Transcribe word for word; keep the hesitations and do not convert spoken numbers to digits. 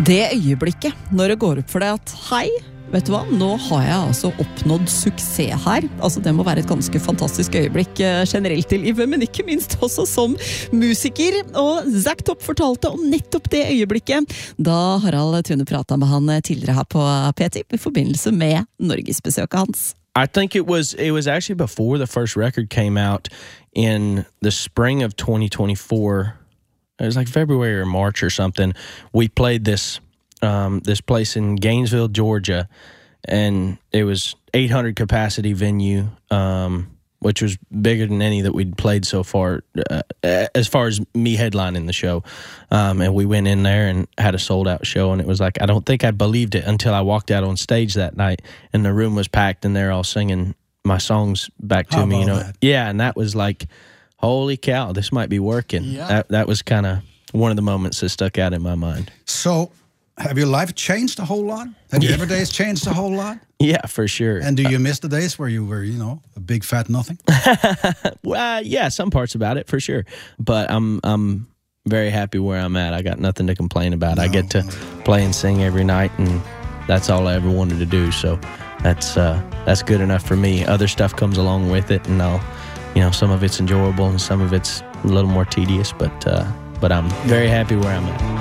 Det øyeblikket når det går opp for deg at hei, vet du hva, nå har jeg altså oppnådd suksess her. Altså det må være et ganske fantastisk øyeblikk generelt i livet, men ikke minst også som musiker. Og Zack Topp fortalte om nettopp det øyeblikket da Harald Thune pratet med han tidligere her på P T I forbindelse med Norgesbesøket hans. I think it was it was actually before the first record came out in the spring of twenty twenty-four. It was like February or March or something. We played this um, this place in Gainesville, Georgia, and it was eight hundred capacity venue, um, which was bigger than any that we'd played so far, uh, as far as me headlining the show. Um, and we went in there and had a sold out show, and it was like, I don't think I believed it until I walked out on stage that night, and the room was packed, and they're all singing my songs back to How me, you know. that? Yeah, and that was like, holy cow, this might be working. Yeah. That that was kind of one of the moments that stuck out in my mind. So, have your life changed a whole lot? Have your Yeah. every days changed a whole lot? Yeah, for sure. And do you miss the days where you were, you know, a big fat nothing? Well, yeah, some parts about it for sure. But I'm I'm very happy where I'm at. I got nothing to complain about. I No. get to play and sing every night, and that's all I ever wanted to do. So that's uh, that's good enough for me. Other stuff comes along with it, and I'll, you know, some of it's enjoyable and some of it's a little more tedious. But uh, but I'm very happy where I'm at.